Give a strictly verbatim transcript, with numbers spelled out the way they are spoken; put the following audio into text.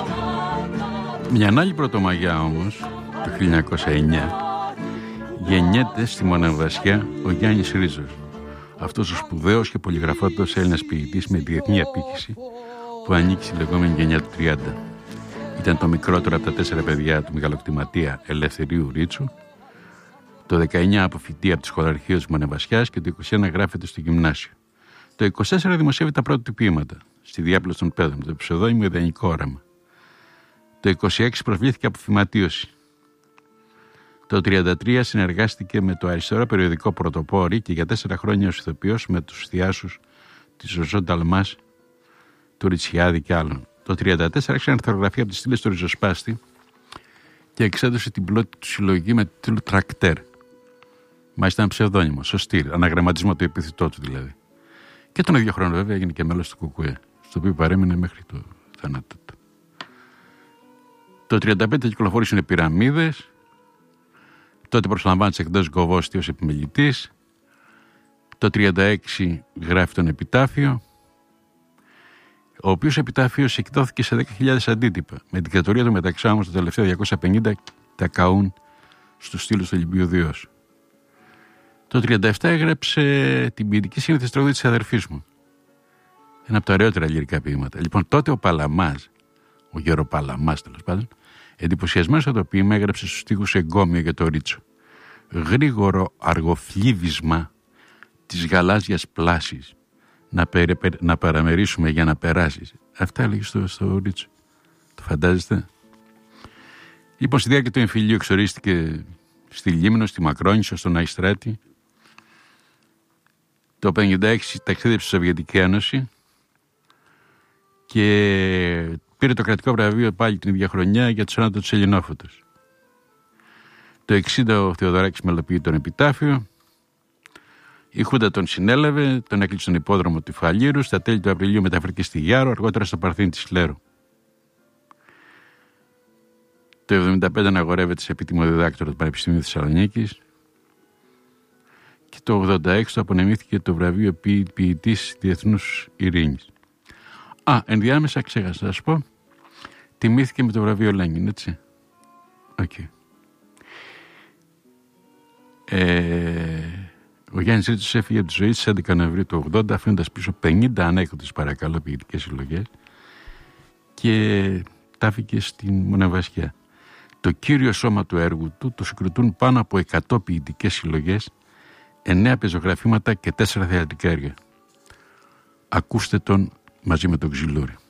Μια άλλη Πρωτομαγιά όμως, το χίλια εννιακόσια εννιά, γεννιέται στη Μονεβασιά ο Γιάννης Ρίζος, αυτός ο σπουδαίος και πολυγραφότος Έλληνας ποιητής με διεθνή απήχηση που ανήκει στη λεγόμενη γενιά του τριάντα. Ήταν το μικρότερο από τα τέσσερα παιδιά του μεγαλοκτηματία Ελευθερίου Ρίτσου. Το δεκαεννιά αποφοιτεί από τη σχολαρχείο της Μονεβασιάς και το είκοσι ένα γράφεται στο γυμνάσιο. Το είκοσι τέσσερα δημοσιεύει τα πρώτα του ποίηματα στη Διάπλωση των Πέδων, το ψευδόνυμο Ιδανικό Όραμα. Το είκοσι έξι προσβλήθηκε από φυματίωση. Το τριάντα τρία συνεργάστηκε με το αριστερό περιοδικό Πρωτοπόρη και για τέσσερα χρόνια ως ηθοποιός με τους θειάσους της Ζωζό Νταλμάς, του Ριτσιάδη και άλλων. Το τριάντα τέσσερα άρχισε να αρθρογραφεί από τις στήλες του Ριζοσπάστη και εξέδωσε την πρώτη του συλλογή με τίτλο Τρακτέρ. Μάλιστα ένα ψευδόνυμο, σωστή, αναγραμματισμό του επιθετό του δηλαδή. Και τον ίδιο χρόνο βέβαια έγινε και μέλος του Κουκουέ, στο οποίο παρέμεινε μέχρι το θάνατο του. Το τριάντα πέντε κυκλοφόρησαν οι Πυραμίδες. Τότε προσλαμβάνεται εκδόσεις Γκοβόστη ως επιμελητής. Το τριάντα έξι γράφει τον Επιτάφιο, ο οποίος επιτάφιος εκδόθηκε σε δέκα χιλιάδες αντίτυπα. Με την δικτατορία του μεταξύ όμως, το τελευταίο διακόσια πενήντα τα καούν στους στήλους του Ολυμπίου Διός. Το τριάντα επτά έγραψε την ποιητική σύνθεση τραγούδι της αδερφής μου. Ένα από τα ωραιότερα λυρικά ποίηματα. Λοιπόν, τότε ο Παλαμάς, ο Γερο Παλαμάς τέλος πάντων, εντυπωσιασμένος από το ποίημα, έγραψε στους στίχους εγκόμιο για το Ρίτσο. Γρήγορο αργοφλίβισμα της γαλάζιας πλάσης. Να, περι, να παραμερίσουμε για να περάσεις. Αυτά έλεγε στο, στο Ρίτσο. Το φαντάζεστε? Λοιπόν, στη διάρκεια του εμφυλίου εξορίστηκε στη Λίμνο, στη Μακρόνισσο, στον Αϊστράτη. Το πενήντα έξι ταξίδεψε στη Σοβιετική Ένωση και πήρε το κρατικό βραβείο πάλι την ίδια χρονιά για το θάνατο του Ελληνόφωτος. Το εξήντα ο Θεοδωράκης μελοποιεί τον Επιτάφιο. Η Χούντα τον συνέλαβε, τον έκλεισε στον υπόδρομο του Φαλήρου. Στα τέλη του Απριλίου μεταφέρθηκε στη Γιάρο, αργότερα στο Παρθένη της Λέρου. Το εβδομήντα πέντε αναγορεύεται σε επίτιμο διδάκτορο του Πανεπιστημίου Θεσσαλονίκης. Και το ογδόντα έξι το απονεμήθηκε το βραβείο ποιητής Διεθνούς Ειρήνης. Α, ενδιάμεσα ξέχασα να σας πω, τιμήθηκε με το βραβείο Λένιν, έτσι. Οκ. Okay. Ε, ο Γιάννης Ρίτσος έφυγε από τη ζωή στις έντεκα Νοεμβρίου του ογδόντα, αφήνοντας πίσω πενήντα ανέκδοτες παρακαλώ ποιητικές συλλογές και τάφηκε στην Μονεβασιά. Το κύριο σώμα του έργου του το συγκροτούν πάνω από εκατό ποιητικές συλλογές, εννέα πεζογραφήματα και τέσσερα θεατρικά έργα. Ακούστε τον μαζί με τον Ξυλούρη.